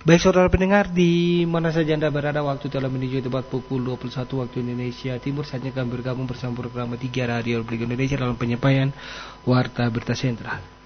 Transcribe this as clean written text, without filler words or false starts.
Baik saudara pendengar, di mana saja Anda berada, waktu telah menuju tepat pukul 21 waktu Indonesia Timur. Saatnya kami bergabung bersama program 3 Radio Republik Indonesia dalam penyampaian Warta Berita Sentral.